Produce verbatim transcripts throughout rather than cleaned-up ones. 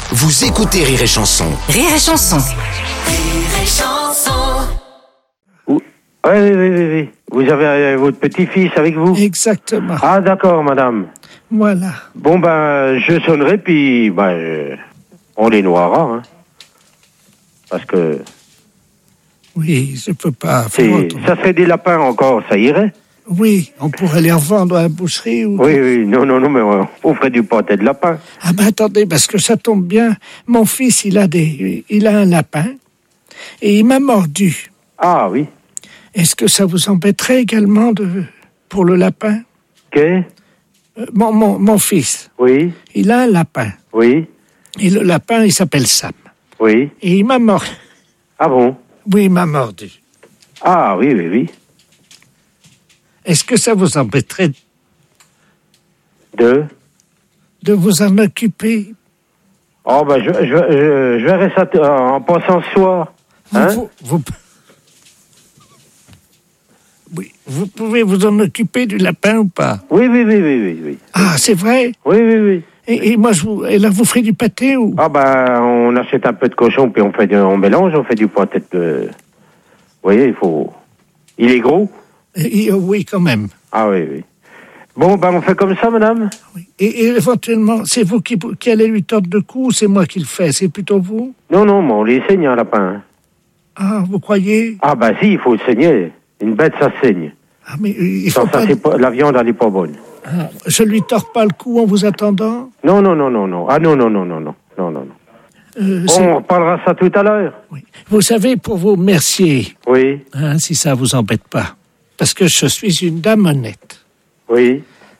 Vous écoutez Rire et Chanson. Rire et Chanson. Rire et Chanson. Oui, oui, oui, oui, oui. Vous avez euh, votre petit-fils avec vous? Exactement. Ah, d'accord, madame. Voilà. Bon, ben, je sonnerai, puis, ben, je- on les noiera, hein. Parce que Oui, je peux pas c'est, faire autrement. ça serait des lapins encore, ça irait? Oui, on pourrait les revendre à la boucherie ou... Oui, oui, non, non, non, mais on, on ferait du pâté de lapin. Ah ben attendez, parce que ça tombe bien. Mon fils, il a des, il a un lapin et il m'a mordu. Ah, oui. Est-ce que ça vous embêterait également de, pour le lapin? Que? Euh, mon, mon, mon fils, Oui, il a un lapin oui, et le lapin, il s'appelle Sam. oui. Et il m'a mordu. Ah bon? Oui, il m'a mordu. Ah, oui, oui, oui. Est-ce que ça vous embêterait Deux. de vous en occuper? Oh, ben, je, je, je, je verrai ça t- en passant ce soir. Vous, Hein? vous, vous- Oui, vous pouvez vous en occuper du lapin ou pas? Oui, oui, oui, oui, oui, oui. Ah, c'est vrai? Oui, oui, oui. Et, et moi, je vous, et là, vous ferez du pâté ou? Ah, ben, on achète un peu de cochon, puis on fait du, on mélange, on fait du pâté de... Vous voyez, il faut... Il est gros? Et- et- oui, quand même. Ah, oui, oui. Bon, ben, on fait comme ça, madame? Oui. Et, et éventuellement, c'est vous qui, qui allez lui tordre le cou ou c'est moi qui le fais? C'est plutôt vous? Non, non, mais on les saigne, un lapin. Ah, vous croyez? Ah, ben, si, il faut le saigner. Une bête, ça saigne. Ah, mais euh, il faut Sans ça, pas... c'est pas... La viande, elle est pas bonne. Ah, je lui tords pas le cou en vous attendant? Non, non, non, non, non. Ah, non, non, non, non, non, non, non, non. Euh, c'est- On reparlera ça tout à l'heure. oui. Vous savez, pour vous remercier, Oui, hein, si ça vous embête pas, parce que je suis une dame honnête. oui.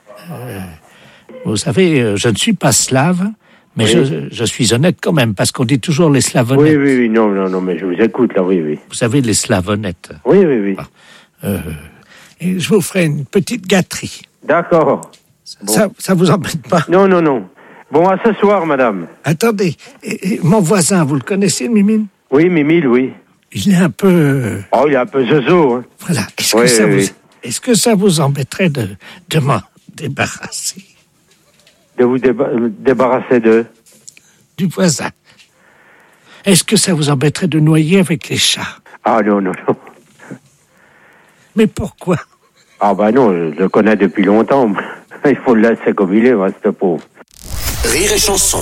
Vous savez, euh, je ne suis pas slave, mais Oui. je, je suis honnête quand même, parce qu'on dit toujours les slaves Oui, honnêtes. oui, oui, non, non, non, mais je vous écoute, là, oui, oui. Vous savez, les slaves honnêtes. Oui, oui, oui. Euh, et je vous ferai une petite gâterie. D'accord. Bon. Ça, ça vous embête pas? Non, non, non. Bon, à ce soir, madame. Attendez, et- et mon voisin, vous le connaissez, Mimine? Oui, Mimile, oui. Il est un peu... euh, Oh, il est un peu zozo, hein. voilà. Est-ce Oui, que, ça oui, vous, oui. est-ce que ça vous embêterait de, de m'en débarrasser De vous déba- débarrasser de... du voisin? Est-ce que ça vous embêterait de noyer avec les chats? Ah, non, non, non. Mais pourquoi? Ah, bah non, je le connais depuis longtemps. Il faut le laisser comme il est, hein, ce pauvre. Rire et Chanson.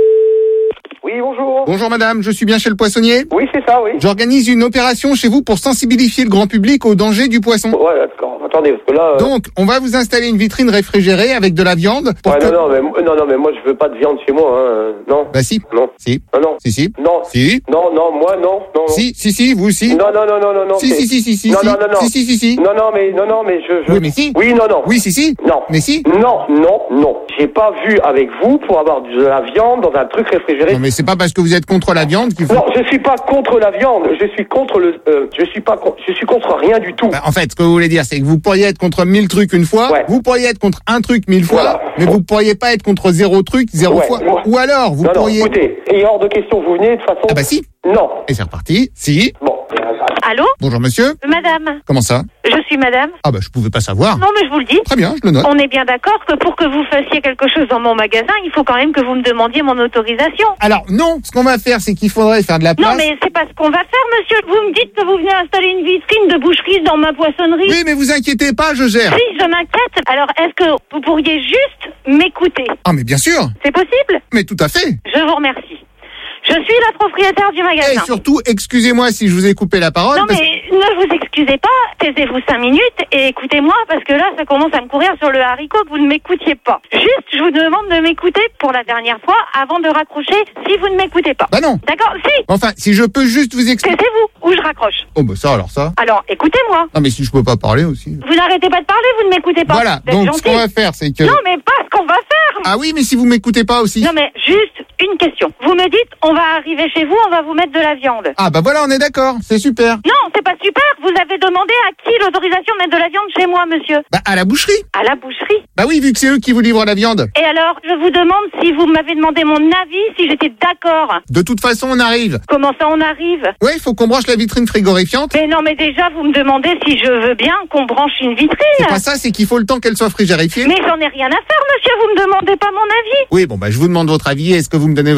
Oui, bonjour. Bonjour madame, je suis bien chez le poissonnier. Oui, c'est ça, oui. J'organise une opération chez vous pour sensibiliser le grand public au danger du poisson. Ouais, d'accord. Attendez, parce que là... euh, Donc, on va vous installer une vitrine réfrigérée avec de la viande pour ouais, que... non, non, mais, non, non, mais moi, je veux pas de viande chez moi, hein. Non. Bah si, Non. si, Non, non. si, si, Non. si, Non, non, moi, non, non. non. si, si, si, vous aussi. Non, non, non, non, non, non. Si, c'est- si, si, si, si, Non, si, non, non, non. si, si, si, si. Non, non, mais, non, non, mais je, je... Oui, mais si. Oui, non, non. Oui, si, si. Non. Mais si. Non, non, non. J'ai pas vu avec vous pour avoir de la viande dans un truc réfrigéré. Non, mais c'est pas parce que vous êtes contre la viande qu'il faut... Non, je suis pas contre la viande. Je suis contre le, euh, je suis pas, con- je suis contre rien du tout. Bah, en fait, ce que vous voulez dire, c'est que vous pourriez être contre mille trucs une fois, Ouais. vous pourriez être contre un truc mille fois, Voilà. mais vous pourriez pas être contre zéro truc zéro Ouais, fois. moi- Ou alors, vous non, non, pourriez... écoutez, et hors de question, vous venez de toute façon. Ah bah si. Non. Et c'est reparti. Si. Bon. Allô? Bonjour monsieur. Madame? Comment ça? Je suis madame. Ah bah je pouvais pas savoir. Non, mais je vous le dis. Très bien, je le note. On est bien d'accord que pour que vous fassiez quelque chose dans mon magasin, il faut quand même que vous me demandiez mon autorisation. Alors non, ce qu'on va faire, c'est qu'il faudrait faire de la place. Non, mais c'est pas ce qu'on va faire, monsieur. Vous me dites que vous venez installer une vitrine de boucherie dans ma poissonnerie. Oui, mais vous inquiétez pas, je gère. Si, je m'inquiète. Alors, est-ce que vous pourriez juste m'écouter? Ah mais bien sûr, C'est possible? mais tout à fait. Je vous remercie. Je suis la propriétaire du Et magasin. surtout, excusez-moi si je vous ai coupé la parole. Non, parce- mais ne vous excusez pas, taisez-vous cinq minutes et écoutez-moi, parce que là, ça commence à me courir sur le haricot que vous ne m'écoutiez pas. Juste, je vous demande de m'écouter pour la dernière fois avant de raccrocher si vous ne m'écoutez pas. Bah non. D'accord? Si, Enfin, si je peux juste vous expliquer. taisez-vous ou je raccroche. Oh bah ça alors ça. Alors, écoutez-moi. Non mais si je peux pas parler aussi. Vous n'arrêtez pas de parler, vous ne m'écoutez pas. Voilà, Vous êtes donc ce qu'on gentil. va faire, c'est que... Non, mais pas ce qu'on va faire. Ah oui, mais si vous m'écoutez pas aussi. Non, mais juste une question. Vous me dites, on va arriver chez vous, on va vous mettre de la viande. Ah bah voilà, on est d'accord, c'est super. Non, c'est pas super. Vous avez demandé à qui l'autorisation de mettre de la viande chez moi, monsieur? Bah à la boucherie. À la boucherie. Bah oui, vu que c'est eux qui vous livrent la viande. Et alors, je vous demande si vous m'avez demandé mon avis, si j'étais d'accord. De toute façon, on arrive. Comment ça, on arrive? Ouais, il faut qu'on branche la vitrine frigorifiante. Mais non, mais déjà, vous me demandez si je veux bien qu'on branche une C'est vitrine. pas ça, c'est qu'il faut le temps qu'elle soit frigorifiée. Mais j'en ai rien à faire, monsieur, vous me demandez pas mon avis. Oui, bon bah je vous demande votre avis, est-ce que vous me donnez